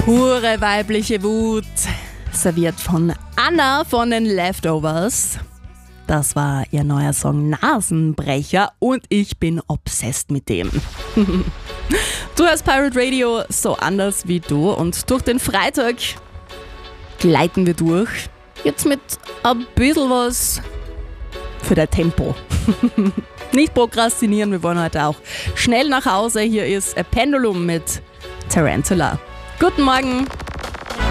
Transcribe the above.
Pure weibliche Wut, serviert von Anna von den Leftovers. Das war ihr neuer Song Nasenbrecher und ich bin obsessed mit dem. Du hörst Pirate Radio, so anders wie du, und durch den Freitag gleiten wir durch. Jetzt mit ein bisschen was für dein Tempo. Nicht prokrastinieren, wir wollen heute auch schnell nach Hause. Hier ist A Pendulum mit Tarantula. Guten Morgen!